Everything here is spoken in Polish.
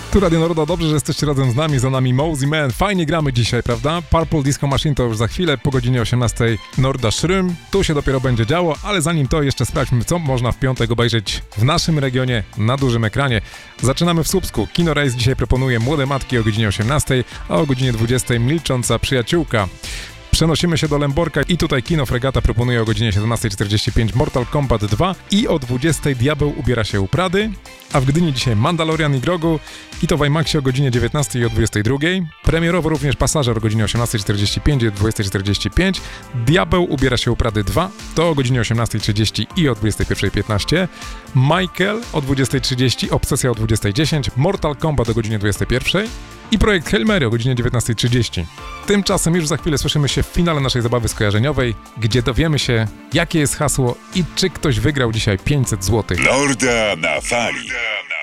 Tu Radio Norda, dobrze, że jesteście razem z nami, za nami Mosey Man. Fajnie gramy dzisiaj, prawda? Purple Disco Machine to już za chwilę, po godzinie 18 Norda Szrym. Tu się dopiero będzie działo, ale zanim to jeszcze sprawdźmy, co można w piątek obejrzeć w naszym regionie na dużym ekranie. Zaczynamy w Słupsku. Kino Race dzisiaj proponuje Młode Matki o godzinie 18, a o godzinie 20 Milcząca Przyjaciółka. Przenosimy się do Lęborka i tutaj Kino Fregata proponuje o godzinie 17:45 Mortal Kombat 2 i o 20 Diabeł ubiera się u Prady, a w Gdyni dzisiaj Mandalorian i Grogu i to w IMAXie o godzinie 19 i o 22. Premierowo również Pasażer o godzinie 18:45 i o 20:45. Diabeł ubiera się u Prady 2, to o godzinie 18:30 i o 21:15. Michael o 20:30, Obsesja o 20:10, Mortal Kombat o godzinie 21 i projekt Hail Mary o godzinie 19:30. Tymczasem już za chwilę słyszymy się w finale naszej zabawy skojarzeniowej, gdzie dowiemy się, jakie jest hasło i czy ktoś wygrał dzisiaj 500 zł. Norda na fali.